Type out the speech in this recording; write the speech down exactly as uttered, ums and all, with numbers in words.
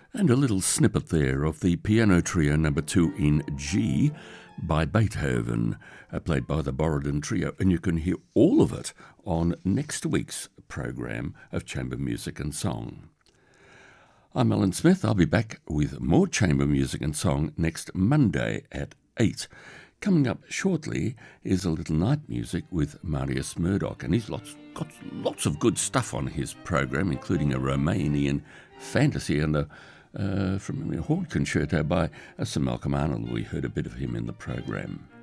And a little snippet there of the Piano Trio number two in G by Beethoven, uh, played by the Borodin Trio. And you can hear all of it on next week's program of Chamber Music and Song. I'm Alan Smith. I'll be back with more chamber music and song next Monday at eight. Coming up shortly is a little night music with Marius Murdoch, and he's lots, got lots of good stuff on his program, including a Romanian fantasy and a uh, from a horn concerto by uh, Sir Malcolm Arnold. We heard a bit of him in the program.